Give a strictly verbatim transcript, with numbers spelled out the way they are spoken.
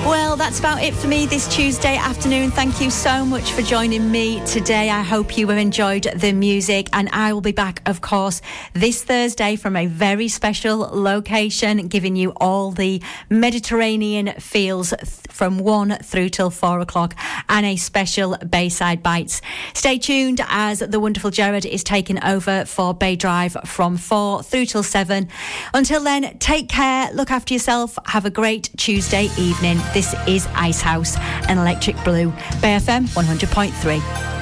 Well, that's about it for me this Tuesday afternoon. Thank you so much for joining me today. I hope you have enjoyed the music, and I will be back, of course, this Thursday from a very special location, giving you all the Mediterranean feels th- from one through till four o'clock, and a special Bayside Bites. Stay tuned as the wonderful Jared is taking over for Bay Drive from four through till seven. Until then, take care, look after yourself, have a great Tuesday evening. This is Icehouse and Electric Blue, Bay F M one hundred point three.